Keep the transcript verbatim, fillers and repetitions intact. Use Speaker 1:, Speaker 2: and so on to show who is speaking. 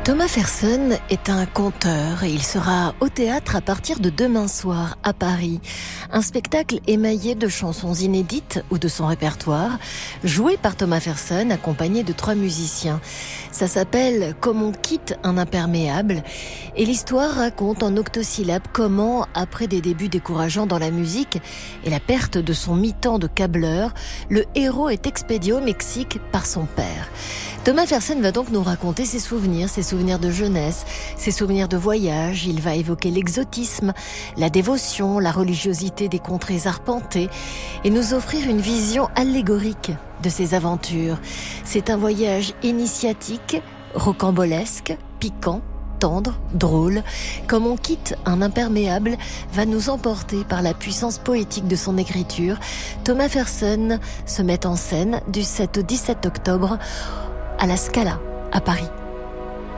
Speaker 1: Thomas Fersen est un conteur et il sera au théâtre à partir de demain soir à Paris. Un spectacle émaillé de chansons inédites ou de son répertoire, joué par Thomas Fersen accompagné de trois musiciens. Ça s'appelle « Comme on quitte un imperméable » et l'histoire raconte en octosyllabes comment, après des débuts décourageants dans la musique et la perte de son mi-temps de câbleur, le héros est expédié au Mexique par son père. Thomas Fersen va donc nous raconter ses souvenirs, ses souvenirs de jeunesse, ses souvenirs de voyage. Il va évoquer l'exotisme, la dévotion, la religiosité des contrées arpentées et nous offrir une vision allégorique de ses aventures. C'est un voyage initiatique, rocambolesque, piquant, tendre, drôle. Comme on quitte un imperméable va nous emporter par la puissance poétique de son écriture. Thomas Fersen se met en scène du sept au dix-sept octobre à la Scala, à Paris.